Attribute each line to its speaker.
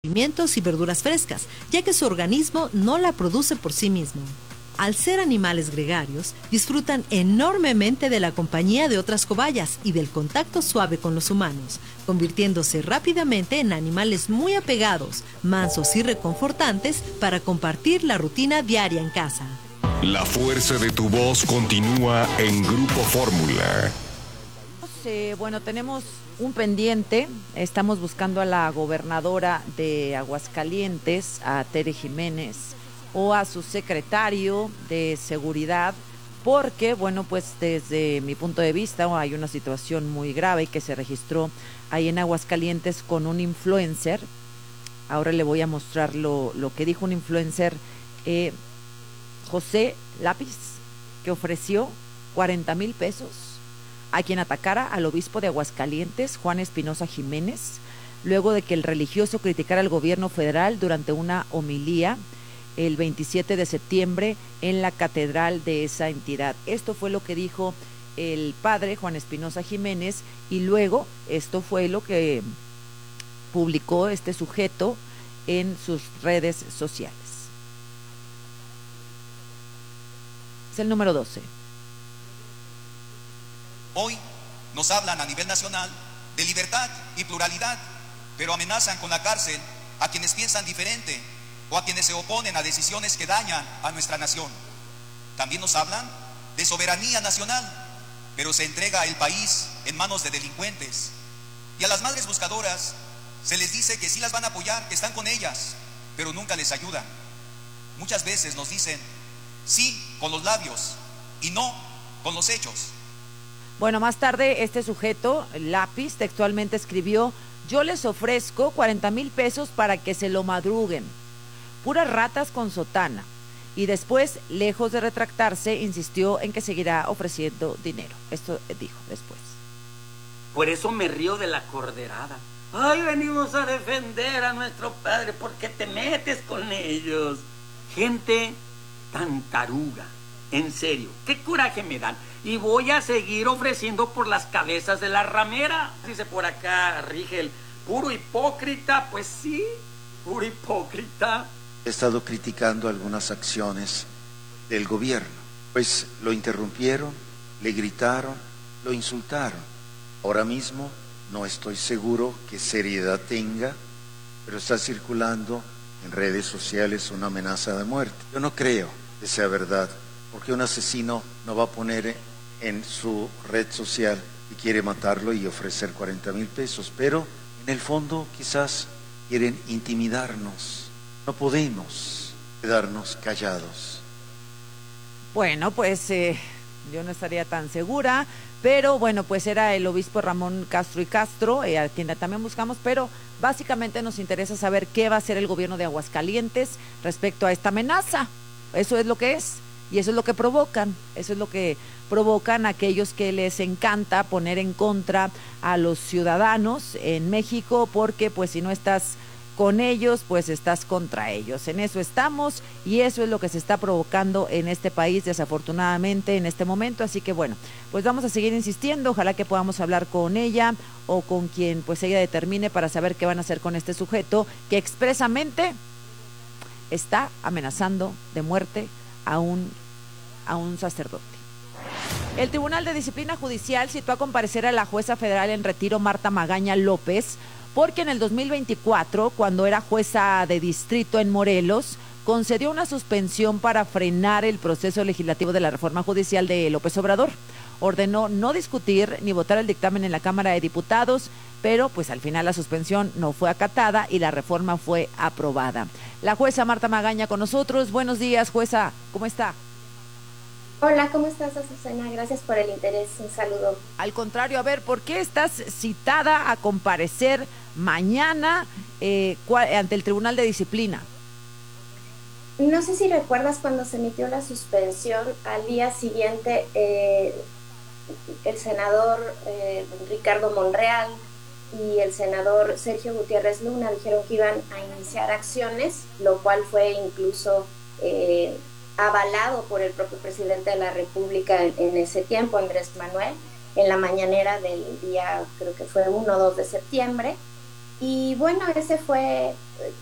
Speaker 1: alimentos y verduras frescas, ya que su organismo no la produce por sí mismo. Al ser animales gregarios, disfrutan enormemente de la compañía de otras cobayas y del contacto suave con los humanos, convirtiéndose rápidamente en animales muy apegados, mansos y reconfortantes para compartir la rutina diaria en casa.
Speaker 2: La fuerza de tu voz continúa en Grupo Fórmula.
Speaker 3: Bueno, tenemos un pendiente. Estamos buscando a la gobernadora de Aguascalientes, a Tere Jiménez, o a su secretario de Seguridad, porque, bueno, pues desde mi punto de vista hay una situación muy grave que se registró ahí en Aguascalientes con un influencer. Ahora le voy a mostrar lo que dijo un influencer, José Lápiz, que ofreció 40,000 pesos a quien atacara al obispo de Aguascalientes, Juan Espinosa Jiménez, luego de que el religioso criticara al gobierno federal durante una homilía el 27 de septiembre en la catedral de esa entidad. Esto fue lo que dijo el padre Juan Espinosa Jiménez, y luego esto fue lo que publicó este sujeto en sus redes sociales. Es el número 12.
Speaker 4: Hoy nos hablan a nivel nacional de libertad y pluralidad, pero amenazan con la cárcel a quienes piensan diferente o a quienes se oponen a decisiones que dañan a nuestra nación. También nos hablan de soberanía nacional, pero se entrega el país en manos de delincuentes. Y a las madres buscadoras se les dice que sí las van a apoyar, que están con ellas, pero nunca les ayudan. Muchas veces nos dicen sí con los labios y no con los hechos.
Speaker 3: Bueno, más tarde este sujeto, Lápiz, textualmente escribió: yo les ofrezco 40,000 pesos para que se lo madruguen. Puras ratas con sotana. Y después, lejos de retractarse, insistió en que seguirá ofreciendo dinero. Esto dijo después.
Speaker 5: Por eso me río de la corderada. Ay, venimos a defender a nuestro padre. ¿Por qué te metes con ellos? Gente tan taruga. En serio, qué coraje me dan. Y voy a seguir ofreciendo por las cabezas de la ramera. Dice por acá Rigel, puro hipócrita. Pues sí, puro hipócrita.
Speaker 6: He estado criticando algunas acciones del gobierno, pues lo interrumpieron, le gritaron, lo insultaron. Ahora mismo no estoy seguro qué seriedad tenga, pero está circulando en redes sociales una amenaza de muerte. Yo no creo que sea verdad, porque un asesino no va a poner en su red social que quiere matarlo y ofrecer 40,000 pesos, pero en el fondo quizás quieren intimidarnos. No podemos quedarnos callados.
Speaker 3: Bueno, pues yo no estaría tan segura, pero bueno, pues era el obispo Ramón Castro y Castro, a quien también buscamos, pero básicamente nos interesa saber qué va a hacer el gobierno de Aguascalientes respecto a esta amenaza. Eso es lo que es. Y eso es lo que provocan, aquellos que les encanta poner en contra a los ciudadanos en México, porque pues si no estás con ellos, pues estás contra ellos. En eso estamos y eso es lo que se está provocando en este país, desafortunadamente, en este momento. Así que bueno, pues vamos a seguir insistiendo, ojalá que podamos hablar con ella o con quien pues ella determine para saber qué van a hacer con este sujeto que expresamente está amenazando de muerte a un sacerdote. El Tribunal de Disciplina Judicial citó a comparecer a la jueza federal en retiro Marta Magaña López, porque en el 2024, cuando era jueza de distrito en Morelos, concedió una suspensión para frenar el proceso legislativo de la reforma judicial de López Obrador. Ordenó no discutir ni votar el dictamen en la Cámara de Diputados, pero pues al final la suspensión no fue acatada y la reforma fue aprobada. La jueza Marta Magaña con nosotros. Buenos días, jueza, ¿cómo está?
Speaker 7: Hola, ¿cómo estás, Azucena? Gracias por el interés, un saludo.
Speaker 3: Al contrario, a ver, ¿por qué estás citada a comparecer mañana ante el Tribunal de Disciplina?
Speaker 7: No sé si recuerdas cuando se emitió la suspensión, al día siguiente el senador Ricardo Monreal y el senador Sergio Gutiérrez Luna dijeron que iban a iniciar acciones, lo cual fue incluso avalado por el propio presidente de la República en ese tiempo, Andrés Manuel, en la mañanera del día, creo que fue 1 o 2 de septiembre. Y bueno, ese fue